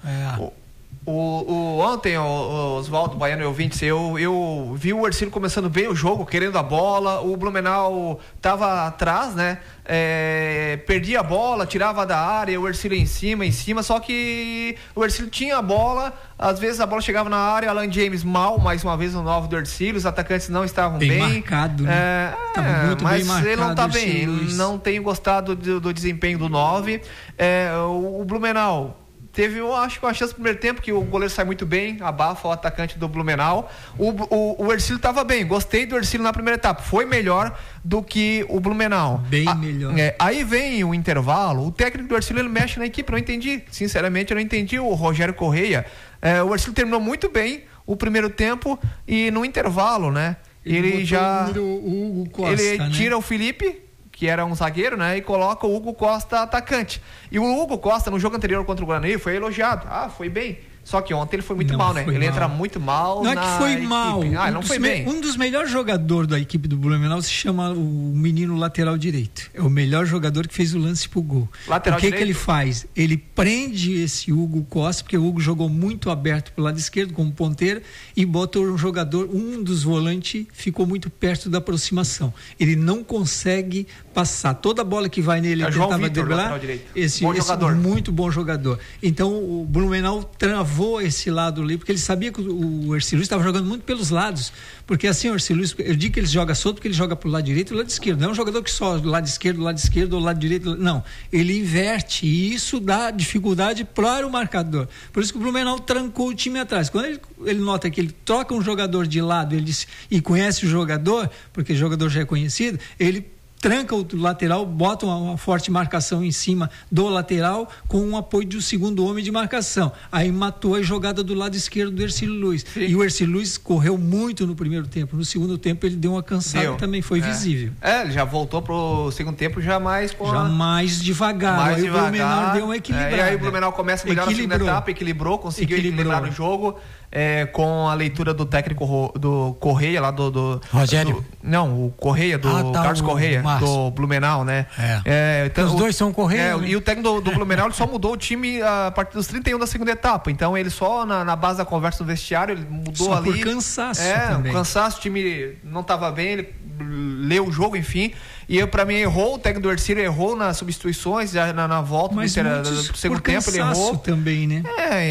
Ontem, o Oswaldo Baiano e ouvintes, eu vi o Ercílio começando bem o jogo, querendo a bola. O Blumenau estava atrás, né? Perdia a bola, tirava da área, o Ercílio em cima, só que o Ercílio tinha a bola, às vezes a bola chegava na área, Alan James mal, mais uma vez no 9 do Ercílio, os atacantes não estavam bem. Marcado, né? Muito mas bem marcado, ele não está bem, ele não tem gostado do desempenho do 9. O Blumenau teve, eu acho que uma chance no primeiro tempo, que o goleiro sai muito bem, abafa o atacante do Blumenau. O Ercílio estava bem, gostei do Ercílio na primeira etapa, foi melhor do que o Blumenau. Bem melhor. Aí vem o intervalo, o técnico do Ercílio, ele mexe na equipe, não entendi, sinceramente eu não entendi o Rogério Correia. O Ercílio terminou muito bem o primeiro tempo e no intervalo, né, ele já o Hugo Costa, ele tira o Felipe, que era um zagueiro, né? E coloca o Hugo Costa atacante. E o Hugo Costa, no jogo anterior contra o Guarani, foi elogiado. Foi bem. Só que ontem ele foi muito mal, né? Ele entra muito mal. Não é que foi mal. Não foi bem. Um dos melhores jogadores da equipe do Blumenau se chama o menino lateral direito. É o melhor jogador que fez o lance pro gol. Lateral direito. Que ele faz? Ele prende esse Hugo Costa, porque o Hugo jogou muito aberto pro lado esquerdo, como ponteiro, e bota um jogador, um dos volantes, ficou muito perto da aproximação. Ele não consegue passar. Toda bola que vai nele, ele tentava driblar. Esse muito bom jogador. Então, o Blumenau travou esse lado ali, porque ele sabia que o Ercílio estava jogando muito pelos lados, porque assim o Ercílio, eu digo que ele joga solto porque ele joga pro lado direito e lado esquerdo, não é um jogador que só do lado esquerdo ou lado direito, não, ele inverte e isso dá dificuldade para o marcador, por isso que o Blumenau trancou o time atrás. Quando ele nota que ele troca um jogador de lado, ele diz, e conhece o jogador, porque o jogador já é conhecido, ele tranca o lateral, bota uma forte marcação em cima do lateral com um apoio do segundo homem de marcação. Aí matou a jogada do lado esquerdo do Ercílio Luiz. Sim. E o Ercílio Luiz correu muito no primeiro tempo. No segundo tempo ele deu uma cansada, também foi visível. Ele já voltou pro segundo tempo já mais devagar. Aí o Blumenau deu uma equilibrada. E aí o Blumenau começa melhor na segunda etapa, conseguiu equilibrar o jogo. Com a leitura do técnico do Correia lá do Rogério. O Correia Carlos Correia do Blumenau, né? Então, os dois são Correia. E o técnico do Blumenau ele só mudou o time a partir dos 31 da segunda etapa. Então ele só na base da conversa no vestiário ele mudou só ali. Por cansaço também. Cansaço, o time não estava bem, ele leu o jogo, enfim. E para mim o técnico do Ercílio errou nas substituições, já na volta do segundo tempo ele errou também, né?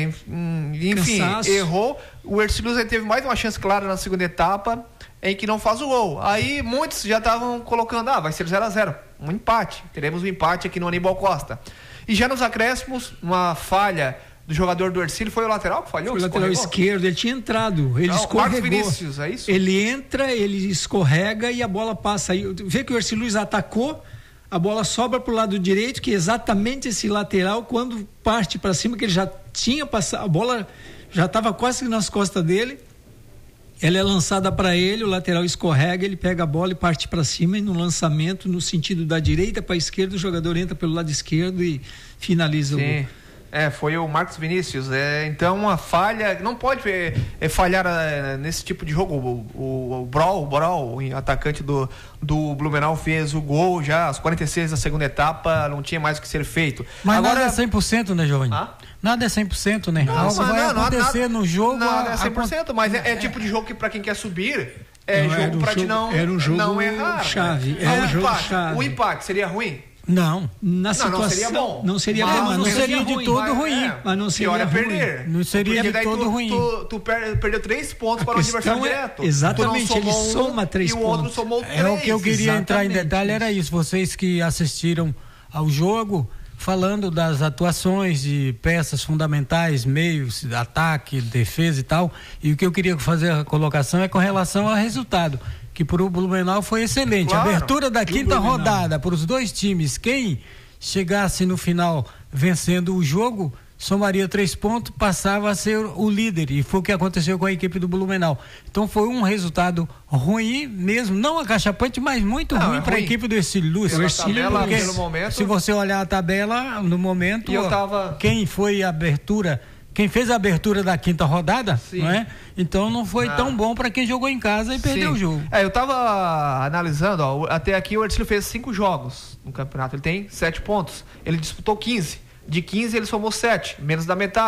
Enfim, errou. O Ercílio teve mais uma chance clara na segunda etapa em que não faz o gol. Aí muitos já estavam colocando, vai ser 0-0, um empate. Teremos um empate aqui no Aníbal Costa. E já nos acréscimos, uma falha do jogador do Ercílio, foi o lateral que falhou? Foi o lateral esquerdo, ele tinha entrado, ele escorregou. Marcos Vinícius, é isso? Ele entra, ele escorrega e a bola passa. Aí, vê que o Ercílio Luiz atacou, a bola sobra para o lado direito, que é exatamente esse lateral, quando parte para cima, que ele já tinha passado, a bola já estava quase nas costas dele, ela é lançada para ele, o lateral escorrega, ele pega a bola e parte para cima, e no lançamento, no sentido da direita para a esquerda, o jogador entra pelo lado esquerdo e finaliza o gol. Foi o Marcos Vinícius. Então, uma falha, não pode falhar nesse tipo de jogo. O Brol, o atacante do Blumenau, fez o gol já aos 46 da segunda etapa, não tinha mais o que ser feito. Mas agora nada é 100%, né, Giovanni? Nada é 100%, né? Algo vai acontecer no jogo. Nada é 100%, mas é tipo de jogo que para quem quer subir, jogo para te não errar. Chave. Era um jogo chave. O empate seria ruim? Não, não seria bom. Não seria bom, mas não seria de todo ruim. Mas não seria perder. Não seria de todo ruim. Tu perdeu 3 pontos para o adversário direto. Exatamente, ele soma 3 pontos. E o outro somou 3. O que eu queria entrar em detalhe era isso. Vocês que assistiram ao jogo, falando das atuações de peças fundamentais, meios, ataque, defesa e tal. E o que eu queria fazer a colocação é com relação ao resultado, que para o Blumenau foi excelente. Claro. Abertura da quinta rodada para os dois times. Quem chegasse no final vencendo o jogo, somaria 3 pontos, passava a ser o líder. E foi o que aconteceu com a equipe do Blumenau. Então foi um resultado ruim mesmo, não acachapante, mas muito ruim para a equipe do Ercílio Luiz. Se você olhar a tabela, no momento, quem fez a abertura da quinta rodada, não é? Então não foi tão bom para quem jogou em casa e perdeu o jogo. Eu estava analisando, até aqui o Ercílio fez 5 jogos no campeonato, ele tem 7 pontos, ele disputou 15, de 15 ele somou 7, menos da metade.